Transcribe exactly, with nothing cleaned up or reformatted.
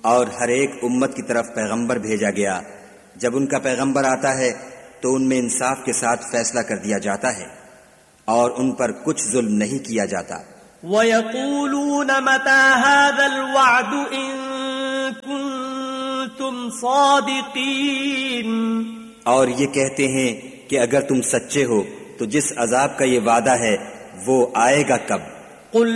और हर एक उम्मत की तरफ पैगंबर भेजा गया। जब उनका पैगंबर आता है तो उनमें इंसाफ के साथ फैसला कर दिया जाता है और उन पर कुछ जुल्म नहीं किया जाता। वयक़ूलून मता हाज़ल वअदु इन कुन्तुम सादिक़ीन, और ये कहते हैं कि अगर तुम सच्चे हो तो जिस अजाब का ये वादा है वो आएगा कब।